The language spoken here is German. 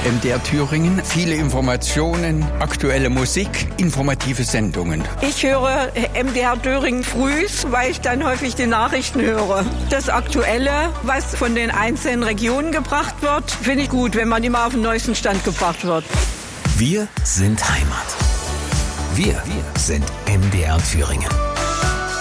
MDR Thüringen. Viele Informationen, aktuelle Musik, informative Sendungen. Ich höre MDR Thüringen frühs, weil ich dann häufig die Nachrichten höre. Das Aktuelle, was von den einzelnen Regionen gebracht wird, finde ich gut, wenn man immer auf den neuesten Stand gebracht wird. Wir sind Heimat. Wir sind MDR Thüringen.